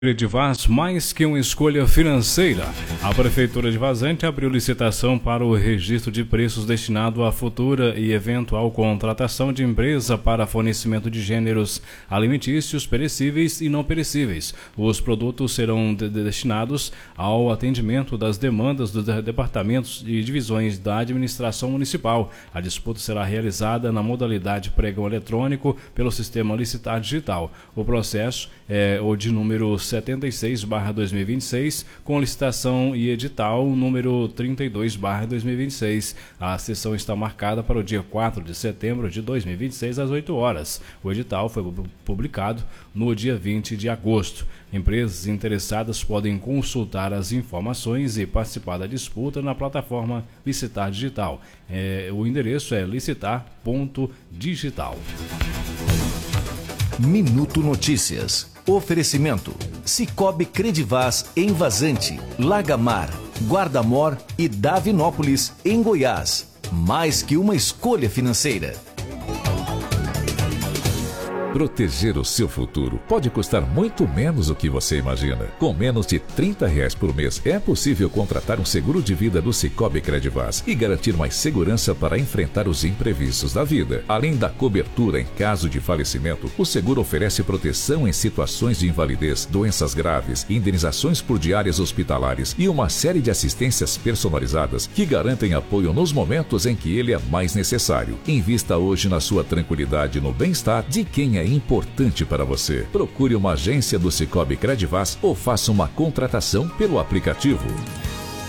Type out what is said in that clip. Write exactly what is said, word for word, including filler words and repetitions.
Credivaz, mais que uma escolha financeira. A Prefeitura de Vazante abriu licitação para o registro de preços destinado à futura e eventual contratação de empresa para fornecimento de gêneros alimentícios perecíveis e não perecíveis. Os produtos serão de destinados ao atendimento das demandas dos departamentos e divisões da administração municipal. A disputa será realizada na modalidade pregão eletrônico pelo sistema licitar digital. O processo é o de número setenta e seis barra dois mil e vinte e seis, com licitação e edital número trinta e dois barra dois mil e vinte e seis. A sessão está marcada para o dia quatro de setembro de dois mil e vinte e seis, às oito horas. O edital foi publicado no dia vinte de agosto. Empresas interessadas podem consultar as informações e participar da disputa na plataforma Licitar Digital. É, o endereço é licitar ponto digital. Minuto Notícias. Oferecimento: Cicobi Credivaz em Vazante, Lagamar, Guarda-Mor e Davinópolis, em Goiás. Mais que uma escolha financeira. Proteger o seu futuro pode custar muito menos do que você imagina. Com menos de trinta reais por mês, é possível contratar um seguro de vida do Cicobi Credivaz e garantir mais segurança para enfrentar os imprevistos da vida. Além da cobertura em caso de falecimento, o seguro oferece proteção em situações de invalidez, doenças graves, indenizações por diárias hospitalares e uma série de assistências personalizadas que garantem apoio nos momentos em que ele é mais necessário. Invista hoje na sua tranquilidade e no bem-estar de quem é importante para você. Procure uma agência do Cicobi Credivaz ou faça uma contratação pelo aplicativo.